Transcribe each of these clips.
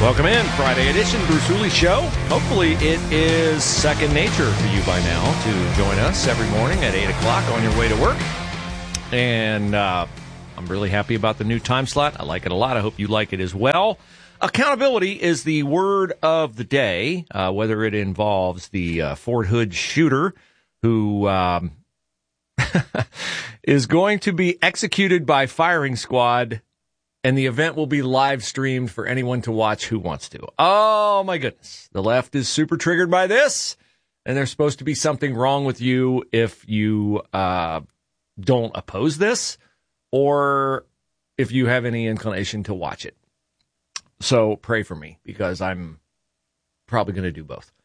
Welcome in, Friday edition, Bruce Hooley Show. Hopefully it is second nature for you by now to join us every morning at 8 o'clock on your way to work. And I'm really happy about the new time slot. I like it a lot. I hope you like it as well. Accountability is the word of the day, whether it involves the Fort Hood shooter who is going to be executed by firing squad, and the event will be live streamed for anyone to watch who wants to. Oh, my goodness. The left is super triggered by this, and there's supposed to be something wrong with you if you don't oppose this or if you have any inclination to watch it. So pray for me, because I'm probably going to do both.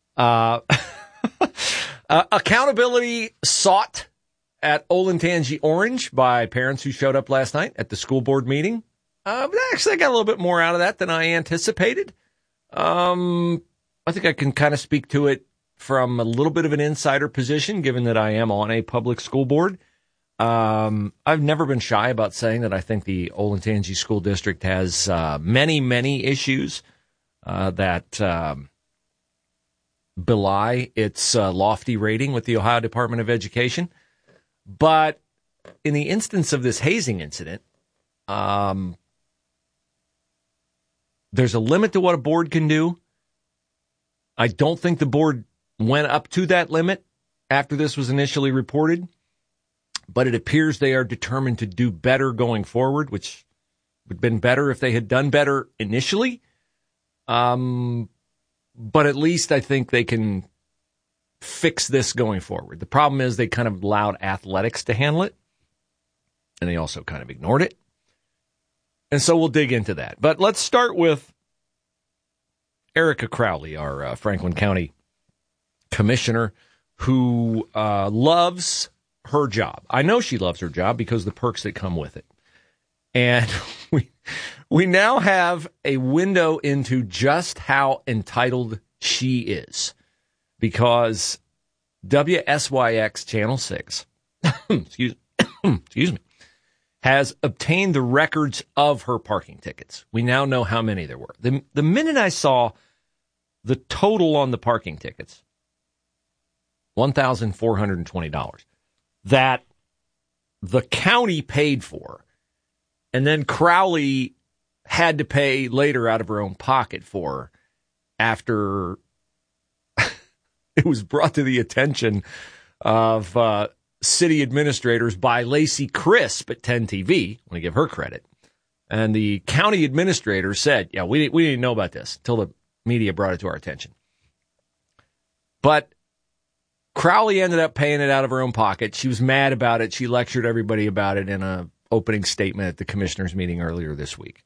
Accountability sought at Olentangy Orange by parents who showed up last night at the school board meeting. But actually, I got a little bit more out of that than I anticipated. I think I can kind of speak to it from a little bit of an insider position, given that I am on a public school board. I've never been shy about saying that I think the Olentangy School District has many, many issues that belie its lofty rating with the Ohio Department of Education. But in the instance of this hazing incident, there's a limit to what a board can do. I don't think the board went up to that limit after this was initially reported, but it appears they are determined to do better going forward, which would have been better if they had done better initially. But at least I think they can fix this going forward. The problem is they kind of allowed athletics to handle it, and they also kind of ignored it. And so we'll dig into that. But let's start with Erica Crowley, our Franklin County commissioner, who loves her job. I know she loves her job because of the perks that come with it. And we now have a window into just how entitled she is, because WSYX Channel 6 excuse me, has obtained the records of her parking tickets. We now know how many there were. The minute I saw the total on the parking tickets, $1,420, that the county paid for, and then Crowley had to pay later out of her own pocket for, after it was brought to the attention of city administrators by Lacey Crisp at 10 TV. I want to give her credit. And the county administrator said, yeah, we didn't know about this until the media brought it to our attention. But Crowley ended up paying it out of her own pocket. She was mad about it. She lectured everybody about it in an opening statement at the commissioners' meeting earlier this week.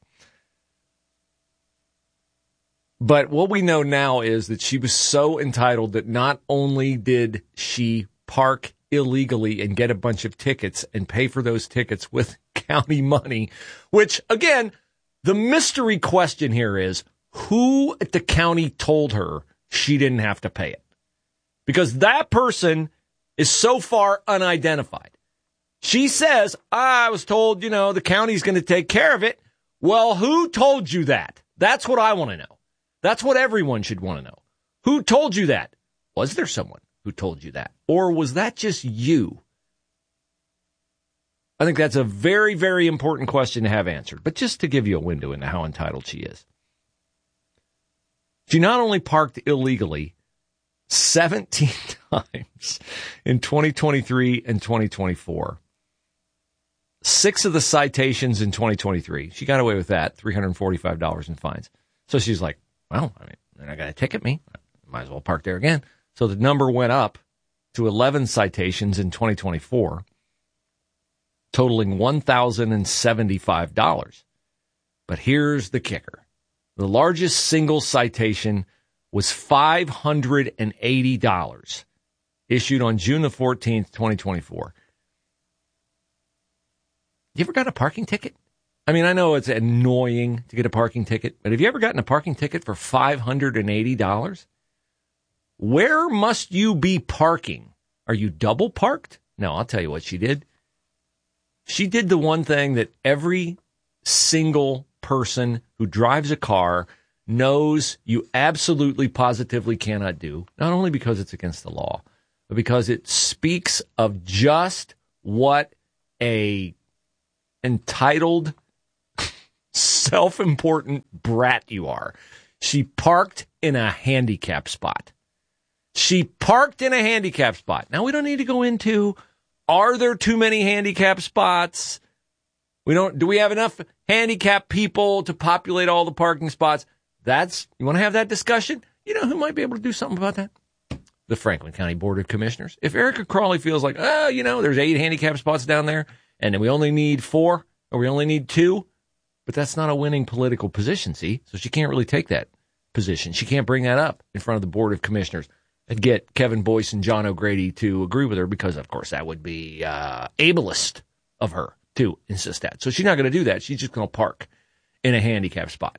But what we know now is that she was so entitled that not only did she park illegally and get a bunch of tickets and pay for those tickets with county money, which, again, the mystery question here is, who at the county told her she didn't have to pay it? Because that person is so far unidentified. She says, I was told, the county's going to take care of it. Well, who told you that? That's what I want to know. That's what everyone should want to know. Who told you that? Was there someone who told you that? Or was that just you? I think that's a very, very important question to have answered. But just to give you a window into how entitled she is. She not only parked illegally 17 times in 2023 and 2024. 6 of the citations in 2023. She got away with that, $345 in fines. So she's like, well, they're not going to ticket me. Might as well park there again. So the number went up to 11 citations in 2024, totaling $1,075. But here's the kicker. The largest single citation was $580, issued on June the 14th, 2024. You ever got a parking ticket? I mean, I know it's annoying to get a parking ticket, but have you ever gotten a parking ticket for $580? Where must you be parking? Are you double parked? No, I'll tell you what she did. She did the one thing that every single person who drives a car knows you absolutely positively cannot do, not only because it's against the law, but because it speaks of just what a entitled, self-important brat you are. She parked in a handicap spot. Now, we don't need to go into, are there too many handicap spots? Do we have enough handicapped people to populate all the parking spots? You want to have that discussion? You know who might be able to do something about that? The Franklin County Board of Commissioners. If Erica Crawley feels like, there's 8 handicap spots down there, and then we only need 4, or we only need 2, but that's not a winning political position, see? So she can't really take that position. She can't bring that up in front of the Board of Commissioners and get Kevin Boyce and John O'Grady to agree with her, because, of course, that would be ableist of her to insist that. So she's not going to do that. She's just going to park in a handicap spot.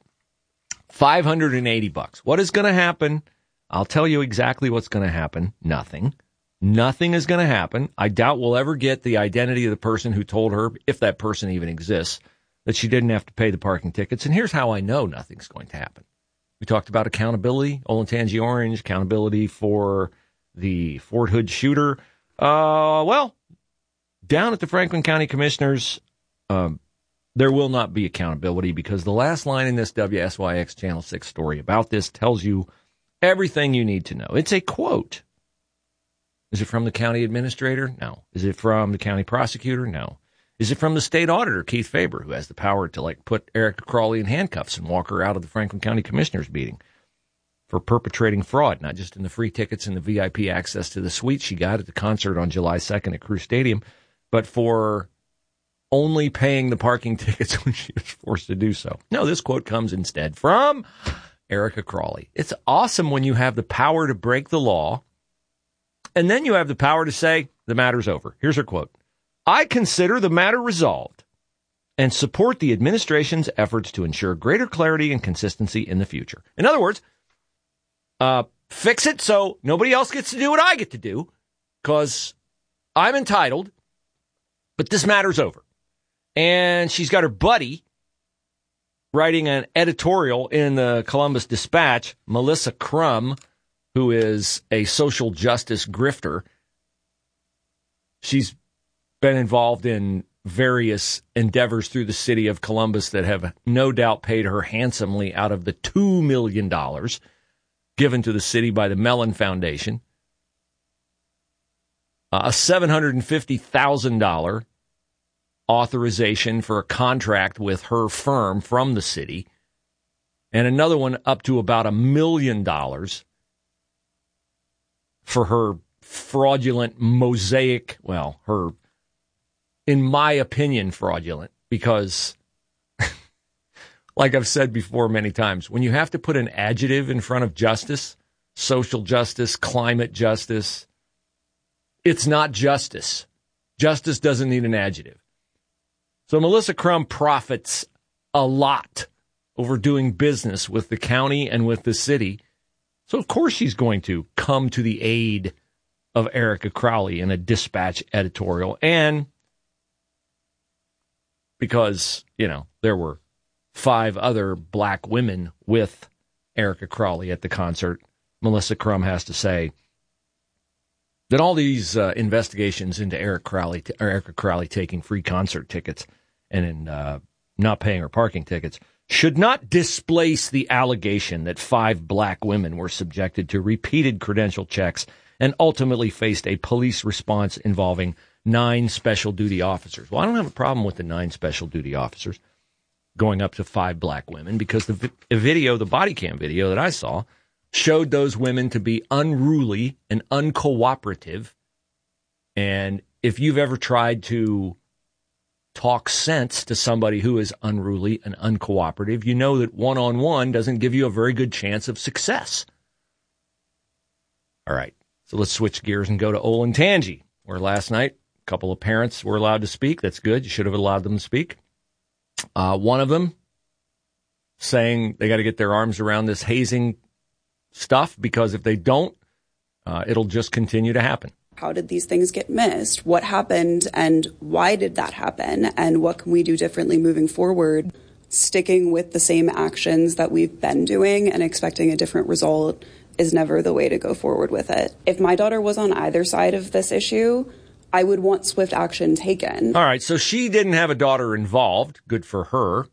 $580. What is going to happen? I'll tell you exactly what's going to happen. Nothing. Nothing is going to happen. I doubt we'll ever get the identity of the person who told her, if that person even exists, that she didn't have to pay the parking tickets. And here's how I know nothing's going to happen. We talked about accountability, Olentangy Orange, accountability for the Fort Hood shooter. Down at the Franklin County Commissioners, there will not be accountability, because the last line in this WSYX Channel 6 story about this tells you everything you need to know. It's a quote. Is it from the county administrator? No. Is it from the county prosecutor? No. Is it from the state auditor, Keith Faber, who has the power to put Erica Crawley in handcuffs and walk her out of the Franklin County Commissioners meeting for perpetrating fraud, not just in the free tickets and the VIP access to the suite she got at the concert on July 2nd at Crew Stadium, but for only paying the parking tickets when she was forced to do so? No, this quote comes instead from Erica Crawley. It's awesome when you have the power to break the law, and then you have the power to say, the matter's over. Here's her quote. I consider the matter resolved and support the administration's efforts to ensure greater clarity and consistency in the future. In other words, fix it so nobody else gets to do what I get to do, because I'm entitled, but this matter's over. And she's got her buddy writing an editorial in the Columbus Dispatch, Melissa Crum, who is a social justice grifter. She's been involved in various endeavors through the city of Columbus that have no doubt paid her handsomely out of the $2 million given to the city by the Mellon Foundation. A $750,000 authorization for a contract with her firm from the city, and another one up to about $1 million for her fraudulent mosaic, her, in my opinion, fraudulent, because like I've said before many times, when you have to put an adjective in front of justice, social justice, climate justice, it's not justice. Justice doesn't need an adjective. So Melissa Crum profits a lot over doing business with the county and with the city. So, of course, she's going to come to the aid of Erica Crawley in a Dispatch editorial. And because, there were 5 other black women with Erica Crawley at the concert, Melissa Crum has to say that all these investigations into Erica Crawley taking free concert tickets and not paying her parking tickets should not displace the allegation that 5 black women were subjected to repeated credential checks and ultimately faced a police response involving 9 special duty officers. Well, I don't have a problem with the 9 special duty officers going up to 5 black women, because the body cam video that I saw, showed those women to be unruly and uncooperative. And if you've ever tried to talk sense to somebody who is unruly and uncooperative, you know that one-on-one doesn't give you a very good chance of success. All right, so let's switch gears and go to Olentangy, where last night a couple of parents were allowed to speak. That's good. You should have allowed them to speak. One of them saying they got to get their arms around this hazing stuff, because if they don't, it'll just continue to happen. How did these things get missed? What happened and why did that happen? And what can we do differently moving forward? sticking with the same actions that we've been doing and expecting a different result is never the way to go forward with it. If my daughter was on either side of this issue, I would want swift action taken. All right, so she didn't have a daughter involved. Good for her.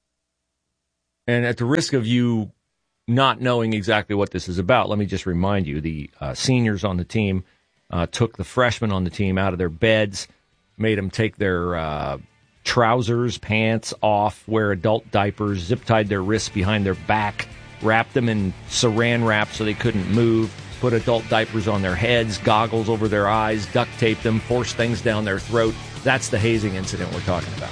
And at the risk of you not knowing exactly what this is about, let me just remind you, the seniors on the team took the freshmen on the team out of their beds, made them take their trousers, pants off, wear adult diapers, zip-tied their wrists behind their back, wrapped them in saran wrap so they couldn't move, put adult diapers on their heads, goggles over their eyes, duct taped them, forced things down their throat. That's the hazing incident we're talking about.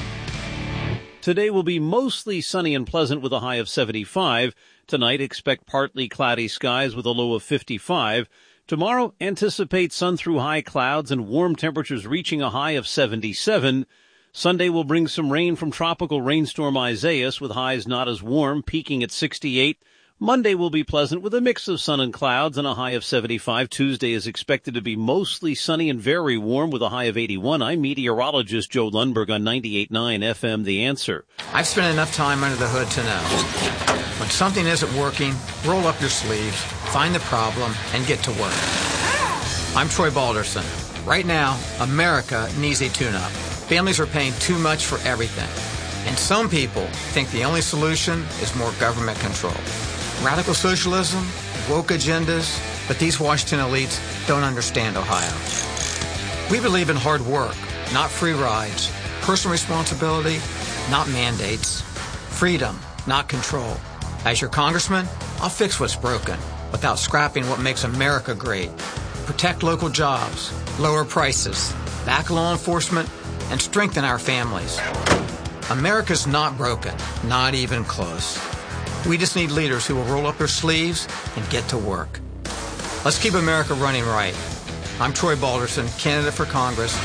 Today will be mostly sunny and pleasant with a high of 75. Tonight, expect partly cloudy skies with a low of 55. Tomorrow, anticipate sun through high clouds and warm temperatures reaching a high of 77. Sunday will bring some rain from tropical rainstorm Isaias with highs not as warm, peaking at 68. Monday will be pleasant with a mix of sun and clouds and a high of 75. Tuesday is expected to be mostly sunny and very warm with a high of 81. I'm meteorologist Joe Lundberg on 98.9 FM, The Answer. I've spent enough time under the hood to know. When something isn't working, roll up your sleeves, find the problem, and get to work. I'm Troy Balderson. Right now, America needs a tune-up. Families are paying too much for everything. And some people think the only solution is more government control. Radical socialism, woke agendas, but these Washington elites don't understand Ohio. We believe in hard work, not free rides, personal responsibility, not mandates, freedom, not control. As your congressman, I'll fix what's broken without scrapping what makes America great. Protect local jobs, lower prices, back law enforcement, and strengthen our families. America's not broken, not even close. We just need leaders who will roll up their sleeves and get to work. Let's keep America running right. I'm Troy Balderson, candidate for Congress,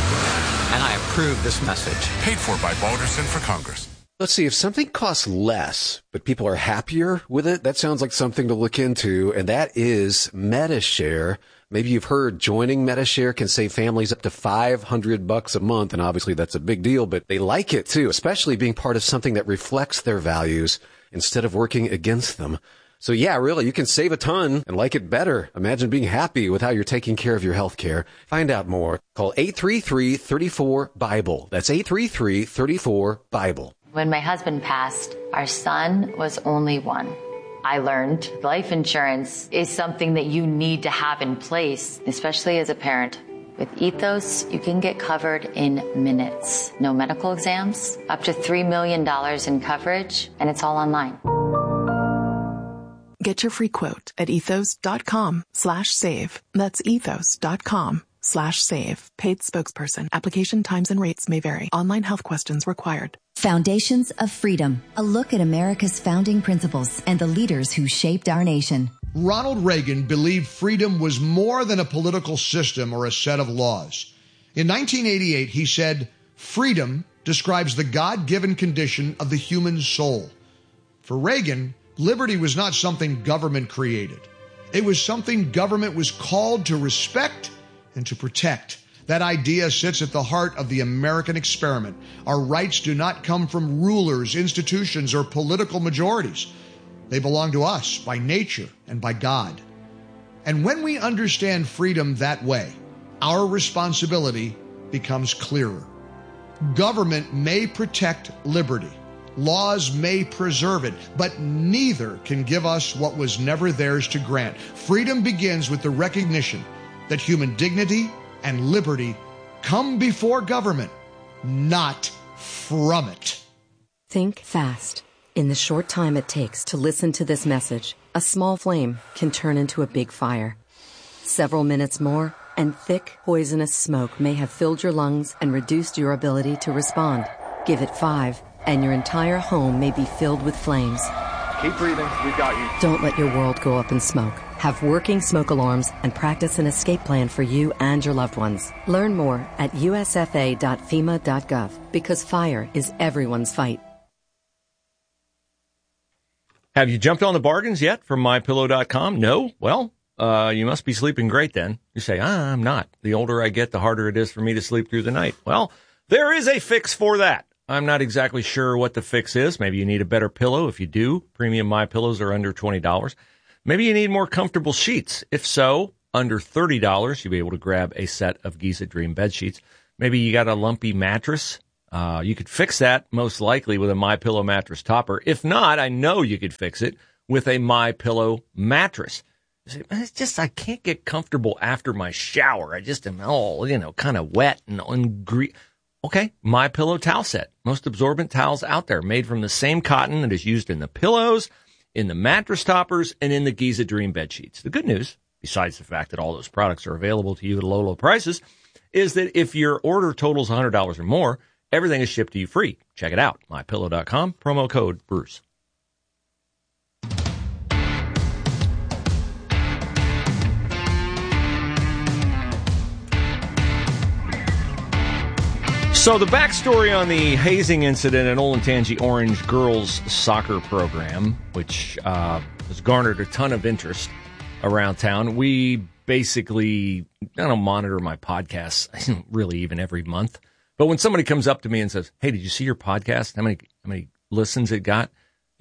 and I approve this message. Paid for by Balderson for Congress. Let's see, if something costs less, but people are happier with it, that sounds like something to look into, and that is Medi-Share. Maybe you've heard joining Medi-Share can save families up to $500 a month, and obviously that's a big deal, but they like it too, especially being part of something that reflects their values instead of working against them. So yeah, really, you can save a ton and like it better. Imagine being happy with how you're taking care of your health care. Find out more. Call 833-34-BIBLE. That's 833-34-BIBLE. When my husband passed, our son was only one. I learned life insurance is something that you need to have in place, especially as a parent. With Ethos, you can get covered in minutes. No medical exams, up to $3 million in coverage, and it's all online. Get your free quote at ethos.com/save. That's ethos.com/save. Paid spokesperson. Application times and rates may vary. Online health questions required. Foundations of Freedom, a look at America's founding principles and the leaders who shaped our nation. Ronald Reagan believed freedom was more than a political system or a set of laws. In 1988, he said, "Freedom describes the God-given condition of the human soul." For Reagan, liberty was not something government created. It was something government was called to respect and to protect. That idea sits at the heart of the American experiment. Our rights do not come from rulers, institutions, or political majorities. They belong to us by nature and by God. And when we understand freedom that way, our responsibility becomes clearer. Government may protect liberty. Laws may preserve it, but neither can give us what was never theirs to grant. Freedom begins with the recognition that human dignity and liberty come before government, not from it. Think fast. In the short time it takes to listen to this message, a small flame can turn into a big fire. Several minutes more, and thick, poisonous smoke may have filled your lungs and reduced your ability to respond. Give it 5, and your entire home may be filled with flames. Keep breathing. We've got you. Don't let your world go up in smoke. Have working smoke alarms and practice an escape plan for you and your loved ones. Learn more at usfa.fema.gov, because fire is everyone's fight. Have you jumped on the bargains yet from MyPillow.com? No? Well, you must be sleeping great then. You say, I'm not. The older I get, the harder it is for me to sleep through the night. Well, there is a fix for that. I'm not exactly sure what the fix is. Maybe you need a better pillow. If you do, premium My Pillows are under $20. Maybe you need more comfortable sheets. If so, under $30, you'll be able to grab a set of Giza Dream bed sheets. Maybe you got a lumpy mattress. You could fix that most likely with a MyPillow mattress topper. If not, I know you could fix it with a MyPillow mattress. It's just I can't get comfortable after my shower. I just am all, kind of wet and greasy. Okay, MyPillow towel set. Most absorbent towels out there, made from the same cotton that is used in the pillows, in the mattress toppers, and in the Giza Dream bed sheets. The good news, besides the fact that all those products are available to you at low, low prices, is that if your order totals $100 or more, everything is shipped to you free. Check it out, MyPillow.com, promo code Bruce. So the backstory on the hazing incident at Olentangy Orange girls soccer program, which has garnered a ton of interest around town. We basically, I don't monitor my podcasts really even every month. But when somebody comes up to me and says, hey, did you see your podcast? How many listens it got?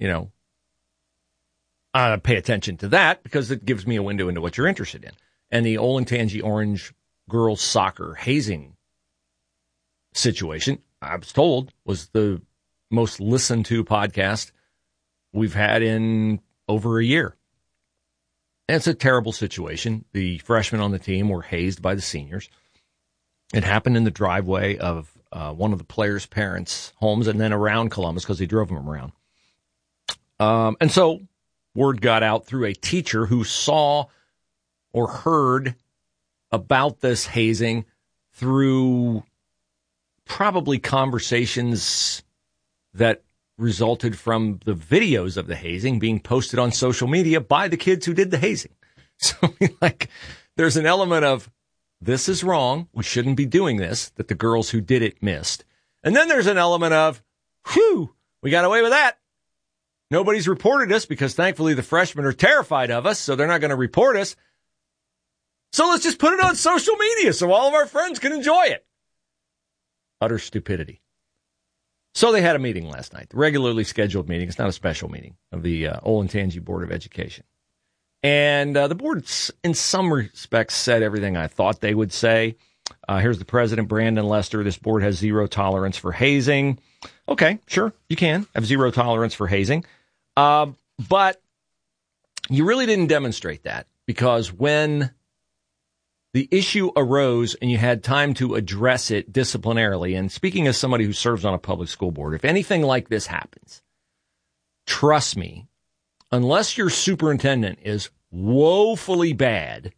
I pay attention to that because it gives me a window into what you're interested in. And the Olentangy Orange girls soccer hazing situation, I was told, was the most listened to podcast we've had in over a year. And it's a terrible situation. The freshmen on the team were hazed by the seniors. It happened in the driveway of one of the players' parents' homes and then around Columbus because they drove them around. And so word got out through a teacher who saw or heard about this hazing through probably conversations that resulted from the videos of the hazing being posted on social media by the kids who did the hazing. So, there's an element of, this is wrong, we shouldn't be doing this, that the girls who did it missed. And then there's an element of, whew, we got away with that. Nobody's reported us because thankfully the freshmen are terrified of us, so they're not going to report us. So let's just put it on social media so all of our friends can enjoy it. Utter stupidity. So they had a meeting last night, the regularly scheduled meeting. It's not a special meeting of the Olentangy Board of Education. And the board, in some respects, said everything I thought they would say. Here's the president, Brandon Lester. This board has zero tolerance for hazing. Okay, sure, you can have zero tolerance for hazing. But you really didn't demonstrate that, because when the issue arose and you had time to address it disciplinarily, and speaking as somebody who serves on a public school board, if anything like this happens, trust me, unless your superintendent is woefully bad,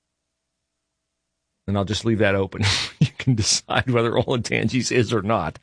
and I'll just leave that open. You can decide whether Olentangy's is or not.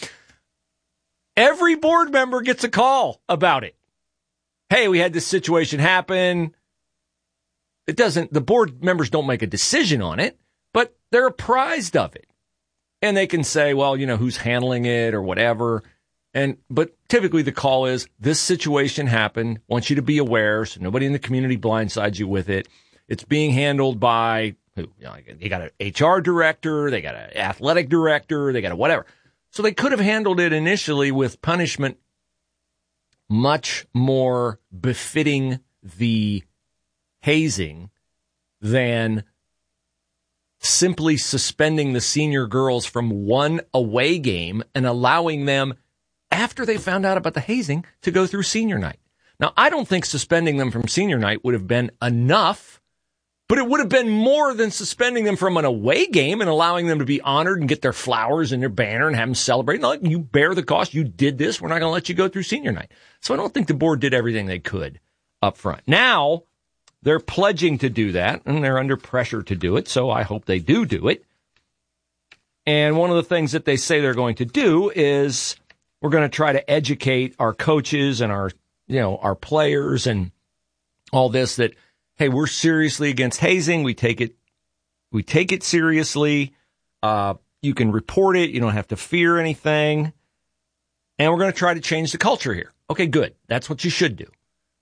Every board member gets a call about it. Hey, we had this situation happen. The board members don't make a decision on it, but they're apprised of it. And they can say, well, who's handling it or whatever. But typically the call is, this situation happened. Want you to be aware so nobody in the community blindsides you with it. It's being handled by who? They got an HR director, they got an athletic director, they got a whatever. So they could have handled it initially with punishment much more befitting the hazing than simply suspending the senior girls from one away game and allowing them, after they found out about the hazing, to go through senior night. Now, I don't think suspending them from senior night would have been enough, but it would have been more than suspending them from an away game and allowing them to be honored and get their flowers and their banner and have them celebrate. No, you bear the cost. You did this. We're not going to let you go through senior night. So I don't think the board did everything they could up front. Now, they're pledging to do that, and they're under pressure to do it, so I hope they do it. And one of the things that they say they're going to do is, we're going to try to educate our coaches and our players and all this, that, hey, we're seriously against hazing. We take it seriously. You can report it. You don't have to fear anything. And we're going to try to change the culture here. Okay, good. That's what you should do.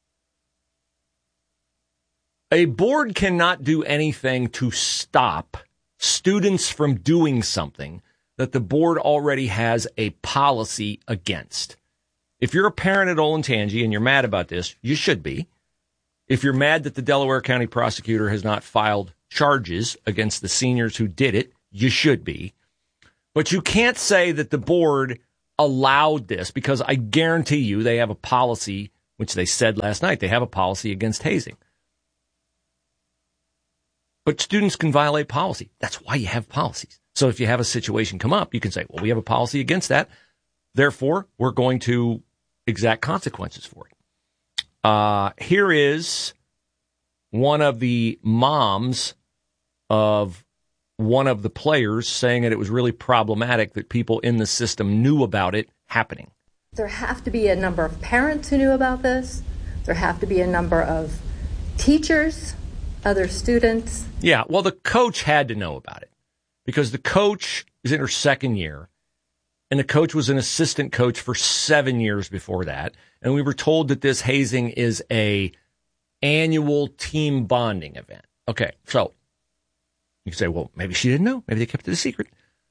A board cannot do anything to stop students from doing something that the board already has a policy against. If you're a parent at Olentangy and you're mad about this, you should be. If you're mad that the Delaware County prosecutor has not filed charges against the seniors who did it, you should be. But you can't say that the board allowed this, because I guarantee you they have a policy, which they said last night, they have a policy against hazing. But students can violate policy. That's why you have policies. So if you have a situation come up, you can say, well, we have a policy against that. Therefore, we're going to exact consequences for it. Here is one of the moms of one of the players saying that it was really problematic that people in the system knew about it happening. There have to be a number of parents who knew about this. There have to be a number of teachers, other students. Yeah, well, the coach had to know about it because the coach is in her second year, and the coach was an assistant coach for 7 years before that. And we were told that this hazing is a annual team bonding event. Okay, so you can say, well, maybe she didn't know. Maybe they kept it a secret.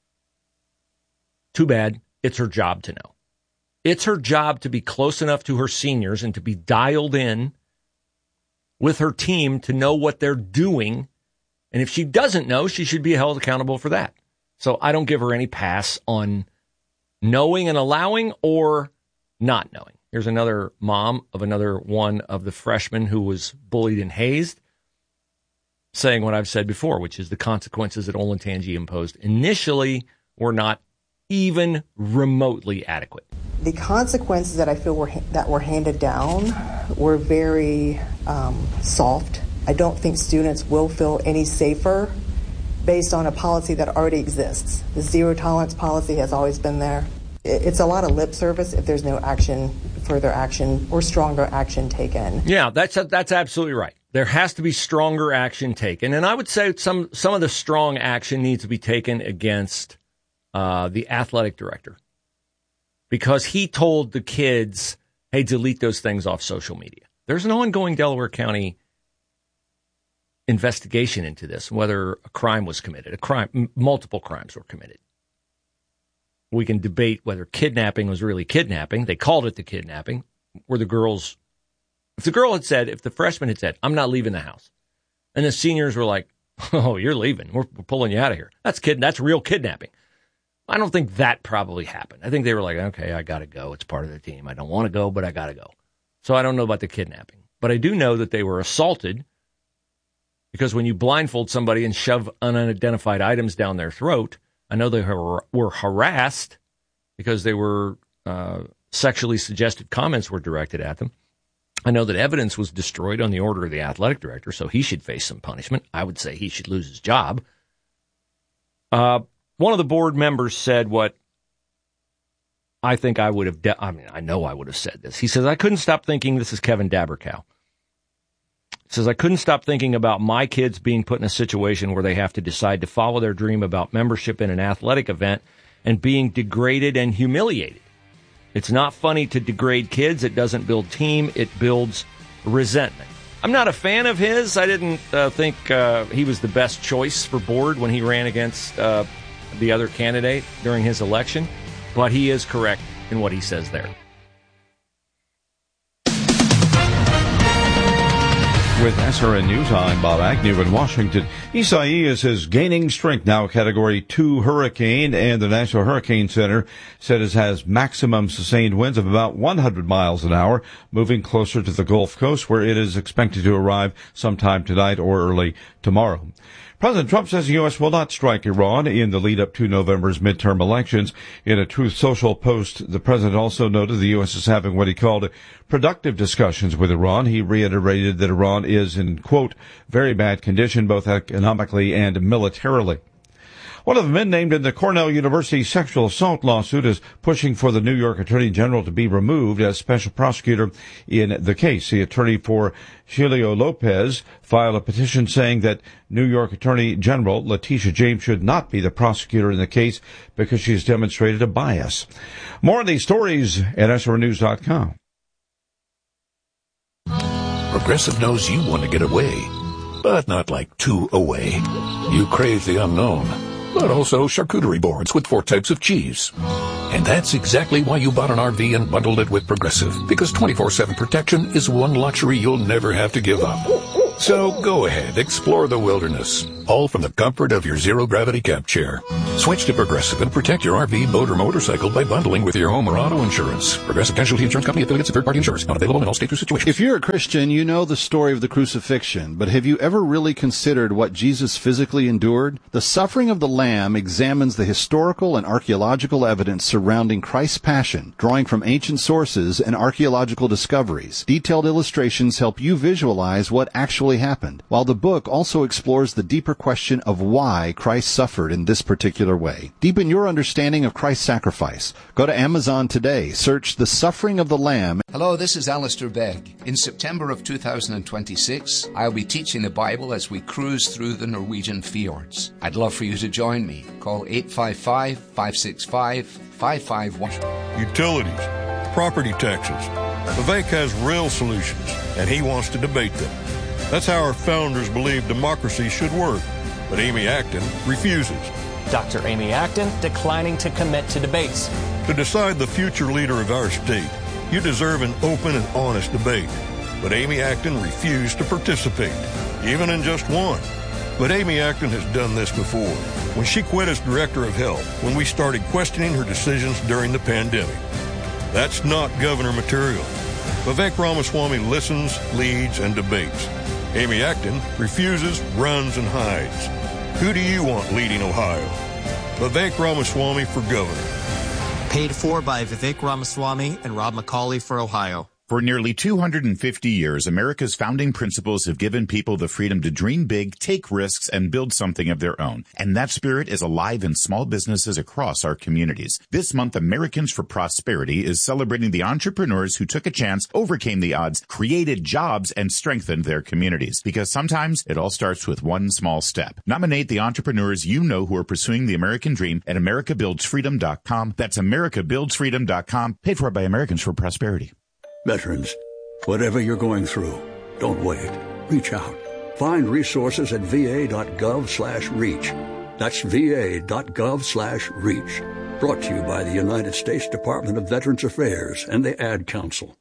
Too bad. It's her job to know. It's her job to be close enough to her seniors and to be dialed in with her team to know what they're doing. And if she doesn't know, she should be held accountable for that. So I don't give her any pass on knowing and allowing or not knowing. Here's another mom of another one of the freshmen who was bullied and hazed, saying what I've said before, which is the consequences that Olentangy imposed initially were not even remotely adequate. The consequences that I feel were handed down were very soft. I don't think students will feel any safer based on a policy that already exists. The zero tolerance policy has always been there. It's a lot of lip service if there's no action, further action, or stronger action taken. Yeah, that's absolutely right. There has to be stronger action taken. And I would say some of the strong action needs to be taken against the athletic director, because he told the kids, hey, delete those things off social media. There's an ongoing Delaware County investigation into this, whether a crime was committed. Multiple crimes were committed. We can debate whether kidnapping was really kidnapping. They called it the kidnapping. If the freshman had said, I'm not leaving the house, and the seniors were like, oh, you're leaving. We're pulling you out of here. That's real kidnapping. I don't think that probably happened. I think they were like, okay, I got to go. It's part of the team. I don't want to go, but I got to go. So I don't know about the kidnapping. But I do know that they were assaulted, because when you blindfold somebody and shove unidentified items down their throat, I know they were harassed because they were sexually suggestive comments were directed at them. I know that evidence was destroyed on the order of the athletic director, so he should face some punishment. I would say he should lose his job. One of the board members said what I think I would have I know I would have said this. He says, I couldn't stop thinking, this is Kevin Dabercow. He says, I couldn't stop thinking about my kids being put in a situation where they have to decide to follow their dream about membership in an athletic event and being degraded and humiliated. It's not funny to degrade kids. It doesn't build team. It builds resentment. I'm not a fan of his. I didn't think he was the best choice for board when he ran against the other candidate during his election, but he is correct in what he says there. With SRN News, I'm Bob Agnew in Washington. Isaias is gaining strength, now Category 2 hurricane, and the National Hurricane Center said it has maximum sustained winds of about 100 miles an hour, moving closer to the Gulf Coast, where it is expected to arrive sometime tonight or early tomorrow. President Trump says the U.S. will not strike Iran in the lead-up to November's midterm elections. In a Truth Social post, the president also noted the U.S. is having what he called productive discussions with Iran. He reiterated that Iran is in, quote, very bad condition, both economically and militarily. One of the men named in the Cornell University sexual assault lawsuit is pushing for the New York Attorney General to be removed as special prosecutor in the case. The attorney for Shilio Lopez filed a petition saying that New York Attorney General Letitia James should not be the prosecutor in the case because she has demonstrated a bias. More on these stories at SRNews.com. Progressive knows you want to get away, but not like too away. You crave the unknown. but also charcuterie boards with 4 types of cheese. And that's exactly why you bought an RV and bundled it with Progressive, because 24/7 protection is one luxury you'll never have to give up. So go ahead, explore the wilderness, all from the comfort of your zero-gravity camp chair. Switch to Progressive and protect your RV, boat, or motorcycle by bundling with your home or auto insurance. Progressive Casualty Insurance Company, affiliates of third-party insurers. Not available in all states or situations. If you're a Christian, you know the story of the crucifixion, but have you ever really considered what Jesus physically endured? The Suffering of the Lamb examines the historical and archaeological evidence surrounding Christ's passion, drawing from ancient sources and archaeological discoveries. Detailed illustrations help you visualize what actually happened, while the book also explores the deeper question of why Christ suffered in this particular way. Deepen your understanding of Christ's sacrifice. Go to Amazon today, search The Suffering of the Lamb. Hello, this is Alistair Begg. In September of 2026, I'll be teaching the Bible as we cruise through the Norwegian fjords. I'd love for you to join me. Call 855-565-551. Utilities, property taxes. Vivek has real solutions, and he wants to debate them. That's how our founders believed democracy should work. But Amy Acton refuses. Dr. Amy Acton declining to commit to debates. To decide the future leader of our state, you deserve an open and honest debate. But Amy Acton refused to participate, even in just one. But Amy Acton has done this before, when she quit as director of health, when we started questioning her decisions during the pandemic. That's not governor material. Vivek Ramaswamy listens, leads, and debates. Amy Acton refuses, runs, and hides. Who do you want leading Ohio? Vivek Ramaswamy for governor. Paid for by Vivek Ramaswamy and Rob McCauley for Ohio. For nearly 250 years, America's founding principles have given people the freedom to dream big, take risks, and build something of their own. And that spirit is alive in small businesses across our communities. This month, Americans for Prosperity is celebrating the entrepreneurs who took a chance, overcame the odds, created jobs, and strengthened their communities. Because sometimes it all starts with one small step. Nominate the entrepreneurs you know who are pursuing the American dream at AmericaBuildsFreedom.com. That's AmericaBuildsFreedom.com. Paid for by Americans for Prosperity. Veterans, whatever you're going through, don't wait. Reach out. Find resources at va.gov/reach. That's va.gov/reach. Brought to you by the United States Department of Veterans Affairs and the Ad Council.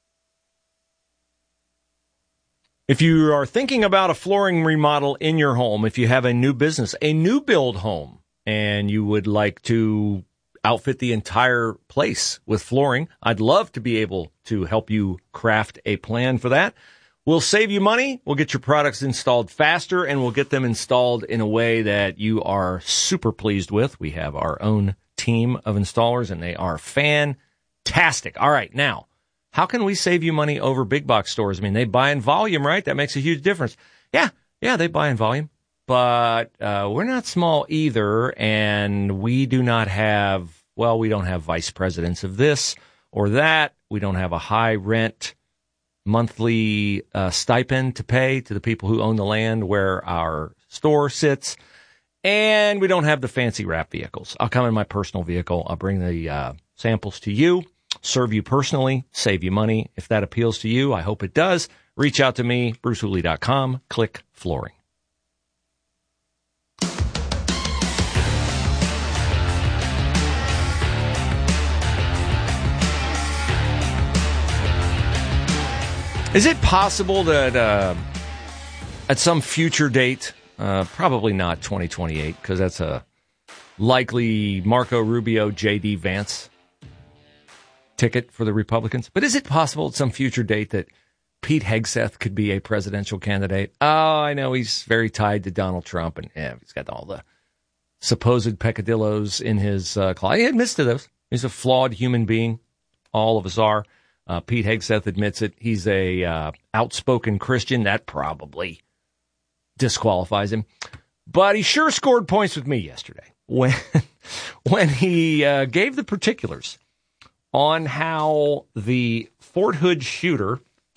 If you are thinking about a flooring remodel in your home, if you have a new business, a new build home, and you would like to outfit the entire place with flooring, I'd love to be able to help you craft a plan for that. We'll save you money. We'll get your products installed faster, and we'll get them installed in a way that you are super pleased with. We have our own team of installers, and they are fantastic. All right, now, how can we save you money over big box stores? I mean, they buy in volume, right? That makes a huge difference. Yeah, they buy in volume. But we're not small either, and we do not have, we don't have vice presidents of this or that. We don't have a high rent monthly stipend to pay to the people who own the land where our store sits, and we don't have the fancy wrap vehicles. I'll come in my personal vehicle. I'll bring the samples to you, serve you personally, save you money. If that appeals to you, I hope it does. Reach out to me, BruceHooley.com, click flooring. Is it possible that at some future date, probably not 2028, because that's a likely Marco Rubio, J.D. Vance ticket for the Republicans, but is it possible at some future date that Pete Hegseth could be a presidential candidate? Oh, I know he's very tied to Donald Trump, and he's got all the supposed peccadillos in his closet. He admits to those. He's a flawed human being. All of us are. Pete Hegseth admits it. He's a outspoken Christian. That probably disqualifies him. But he sure scored points with me yesterday when he gave the particulars on how the Fort Hood shooter,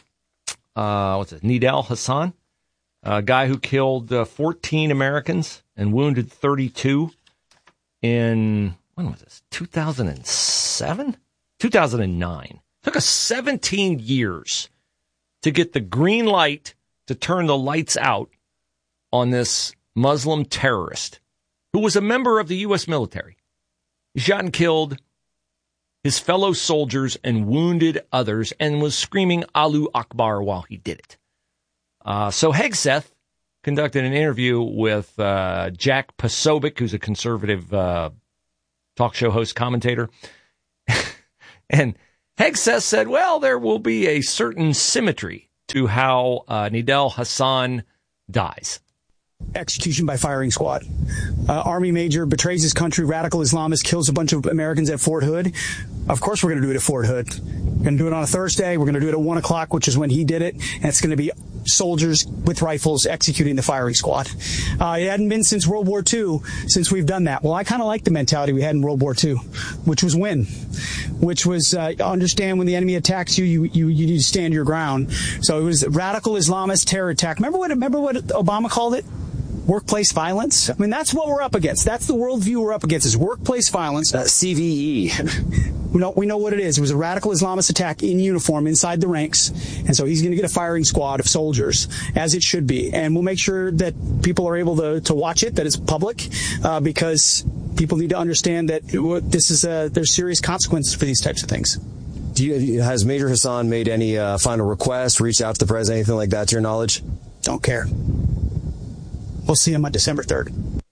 Nidal Hasan, a guy who killed 14 Americans and wounded 32 in, when was this, 2007? 2009. Took us 17 years to get the green light to turn the lights out on this Muslim terrorist who was a member of the U.S. military. He shot and killed his fellow soldiers and wounded others and was screaming Allahu Akbar while he did it. So Hegseth conducted an interview with Jack Posobiec, who's a conservative talk show host commentator. And Hegseth said, well, there will be a certain symmetry to how Nidal Hasan dies. Execution by firing squad. Army major betrays his country, radical Islamist, kills a bunch of Americans at Fort Hood. Of course we're going to do it at Fort Hood. We're going to do it on a Thursday. We're going to do it at 1 o'clock, which is when he did it. And it's going to be soldiers with rifles executing the firing squad. It hadn't been since World War II since we've done that. Well, I kind of like the mentality we had in World War II, which was win, which was understand when the enemy attacks you, you need to stand your ground. So it was radical Islamist terror attack. Remember what Obama called it? Workplace violence. I mean, that's what we're up against. That's the worldview we're up against, is workplace violence. CVE. We know what it is. It was a radical Islamist attack in uniform inside the ranks. And so he's going to get a firing squad of soldiers, as it should be. And we'll make sure that people are able to watch it, that it's public, because people need to understand that this is there's serious consequences for these types of things. Has Major Hasan made any final request, reached out to the president, anything like that, to your knowledge? Don't care. We'll see him on December 3rd.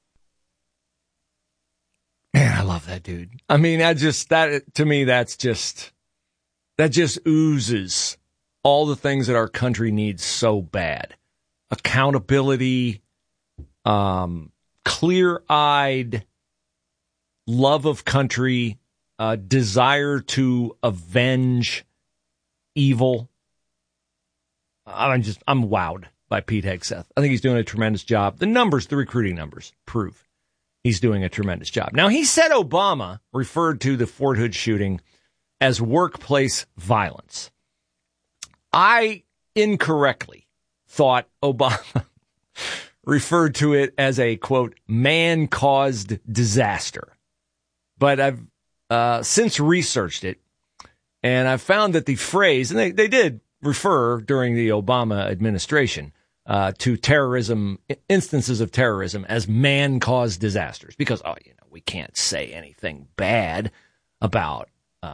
Man, I love that dude. I mean, that just oozes all the things that our country needs so bad. Accountability, clear-eyed love of country, desire to avenge evil. I'm wowed by Pete Hegseth. I think he's doing a tremendous job. The recruiting numbers prove he's doing a tremendous job. Now, he said Obama referred to the Fort Hood shooting as workplace violence. I incorrectly thought Obama referred to it as a, quote, man-caused disaster. But I've since researched it, and I've found that the phrase, and they did refer during the Obama administration to terrorism, instances of terrorism as man-caused disasters, because, we can't say anything bad about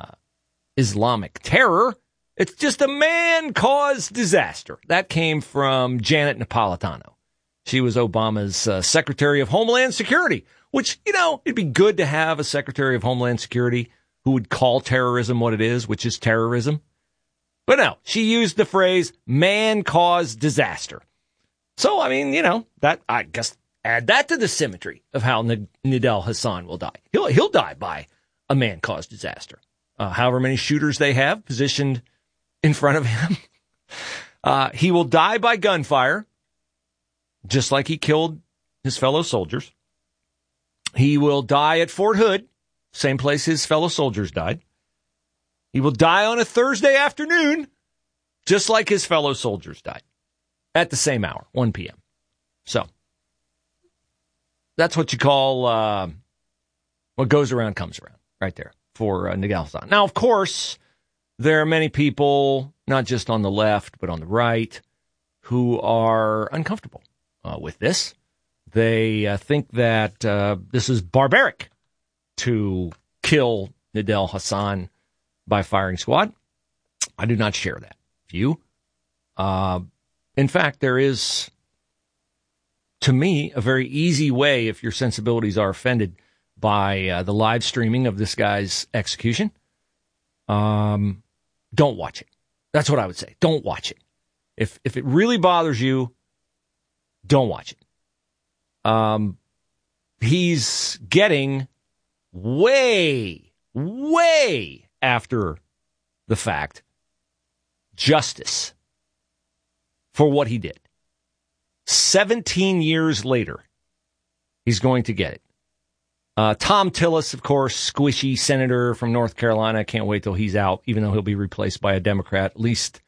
Islamic terror. It's just a man-caused disaster. That came from Janet Napolitano. She was Obama's Secretary of Homeland Security, which, it'd be good to have a Secretary of Homeland Security who would call terrorism what it is, which is terrorism. But no, she used the phrase man-caused disaster. So, that, I guess, add that to the symmetry of how Nidal Hasan will die. He'll die by a man-caused disaster. However many shooters they have positioned in front of him. He will die by gunfire, just like he killed his fellow soldiers. He will die at Fort Hood, same place his fellow soldiers died. He will die on a Thursday afternoon, just like his fellow soldiers died, at the same hour, 1 p.m. So, that's what you call what goes around comes around, right there, for Nidal Hasan. Now, of course, there are many people, not just on the left, but on the right, who are uncomfortable with this. They think that this is barbaric to kill Nidal Hasan by firing squad. I do not share that view. In fact, there is, to me, a very easy way, if your sensibilities are offended by the live streaming of this guy's execution. Don't watch it. That's what I would say. Don't watch it. If it really bothers you, don't watch it. He's getting way after the fact justice for what he did. 17 years later, he's going to get it. Tom Tillis, of course, squishy senator from North Carolina. Can't wait till he's out, even though he'll be replaced by a Democrat. At least,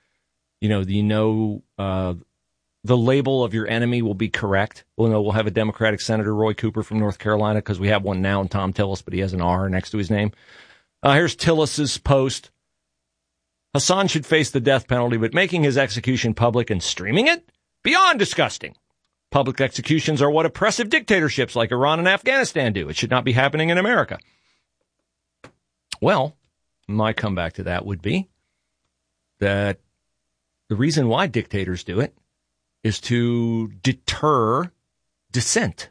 the label of your enemy will be correct. We'll have a Democratic Senator, Roy Cooper from North Carolina, because we have one now in Tom Tillis, but he has an R next to his name. Here's Tillis's post. Hasan should face the death penalty, but making his execution public and streaming it? Beyond disgusting. Public executions are what oppressive dictatorships like Iran and Afghanistan do. It should not be happening in America. Well, my comeback to that would be that the reason why dictators do it is to deter dissent.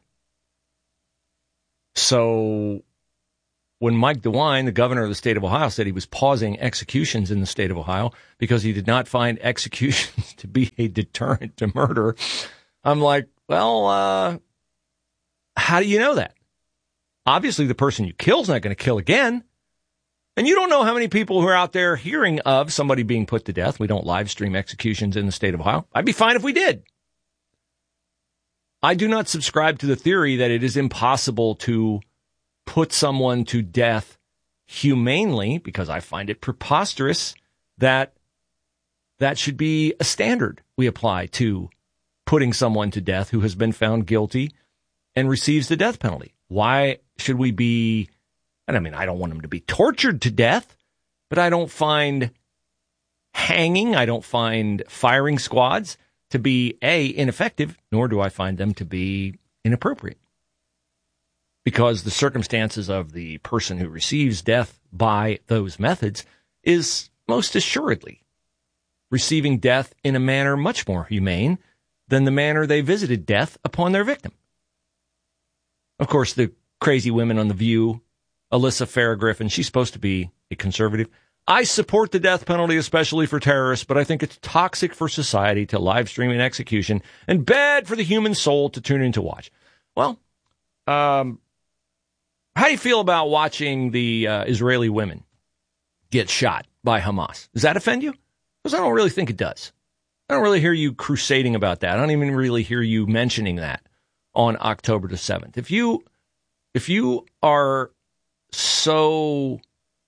So when Mike DeWine, the governor of the state of Ohio, said he was pausing executions in the state of Ohio because he did not find executions to be a deterrent to murder, I'm like, well, how do you know that? Obviously, the person you kill is not going to kill again. And you don't know how many people who are out there hearing of somebody being put to death. We don't live stream executions in the state of Ohio. I'd be fine if we did. I do not subscribe to the theory that it is impossible to put someone to death humanely, because I find it preposterous that that should be a standard we apply to putting someone to death who has been found guilty and receives the death penalty. Why should we be, and I mean, I don't want them to be tortured to death, but I don't find hanging, I don't find firing squads to be, A, ineffective, nor do I find them to be inappropriate. Because the circumstances of the person who receives death by those methods is most assuredly receiving death in a manner much more humane than the manner they visited death upon their victim. Of course, the crazy women on The View, Alyssa Farah Griffin, she's supposed to be a conservative. I support the death penalty, especially for terrorists, but I think it's toxic for society to live stream an execution and bad for the human soul to tune in to watch. Well, how do you feel about watching the Israeli women get shot by Hamas? Does that offend you? Because I don't really think it does. I don't really hear you crusading about that. I don't even really hear you mentioning that on October the 7th. If you are so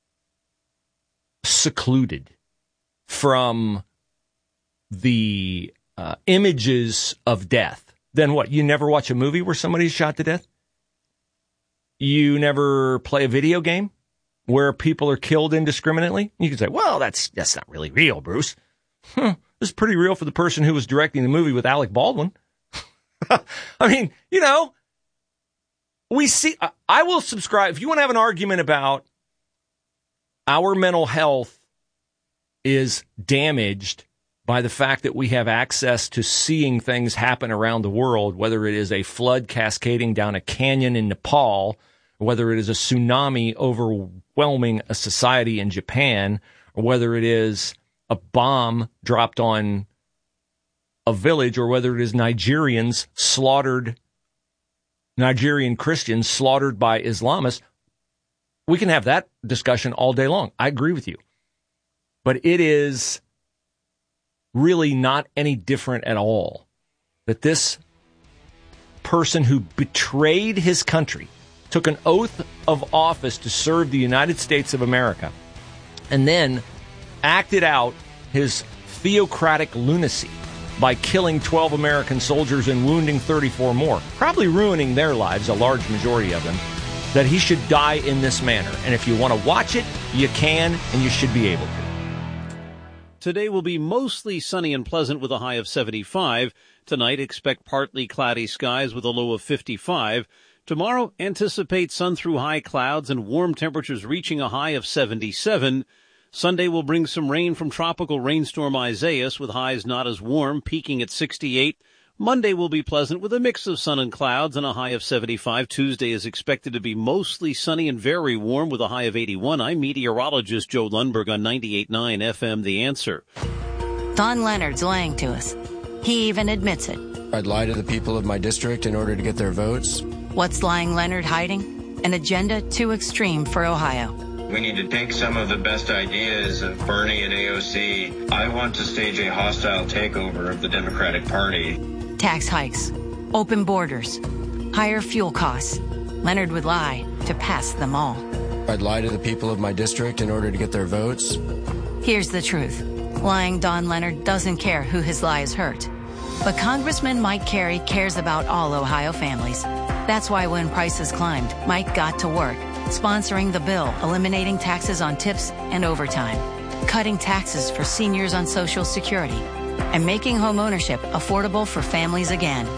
secluded from the images of death, then what? You never watch a movie where somebody's shot to death? You never play a video game where people are killed indiscriminately? You can say, well, that's not really real, Bruce. This is pretty real for the person who was directing the movie with Alec Baldwin. I mean, you know, we see, I will subscribe. If you want to have an argument about our mental health is damaged by the fact that we have access to seeing things happen around the world, whether it is a flood cascading down a canyon in Nepal, or whether it is a tsunami overwhelming a society in Japan, or whether it is a bomb dropped on a village, or whether it is Nigerian Christians slaughtered by Islamists. We can have that discussion all day long. I agree with you. But it is really not any different at all that this person who betrayed his country, took an oath of office to serve the United States of America, and then acted out his theocratic lunacy by killing 12 American soldiers and wounding 34 more, probably ruining their lives, a large majority of them, that he should die in this manner. And if you want to watch it, you can, and you should be able to. Today will be mostly sunny and pleasant with a high of 75. Tonight, expect partly cloudy skies with a low of 55. Tomorrow, anticipate sun through high clouds and warm temperatures reaching a high of 77. Sunday will bring some rain from tropical rainstorm Isaias with highs not as warm, peaking at 68. Monday will be pleasant with a mix of sun and clouds and a high of 75. Tuesday is expected to be mostly sunny and very warm with a high of 81. I'm meteorologist Joe Lundberg on 98.9 FM, The Answer. Don Leonard's lying to us. He even admits it. I'd lie to the people of my district in order to get their votes. What's lying Leonard hiding? An agenda too extreme for Ohio. We need to take some of the best ideas of Bernie and AOC. I want to stage a hostile takeover of the Democratic Party. Tax hikes, open borders, higher fuel costs. Leonard would lie to pass them all. I'd lie to the people of my district in order to get their votes. Here's the truth. Lying Don Leonard doesn't care who his lies hurt. But Congressman Mike Carey cares about all Ohio families. That's why when prices climbed, Mike got to work, sponsoring the bill, eliminating taxes on tips and overtime, cutting taxes for seniors on Social Security, and making home ownership affordable for families again.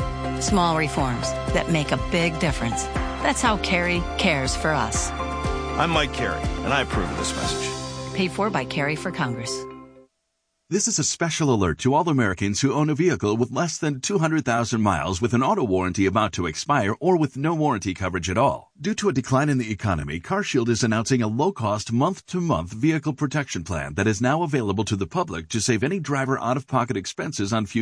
Small reforms that make a big difference. That's how Kerry cares for us. I'm Mike Kerry, and I approve of this message. Paid for by Kerry for Congress. This is a special alert to all Americans who own a vehicle with less than 200,000 miles with an auto warranty about to expire or with no warranty coverage at all. Due to a decline in the economy, CarShield is announcing a low-cost month-to-month vehicle protection plan that is now available to the public to save any driver out-of-pocket expenses on future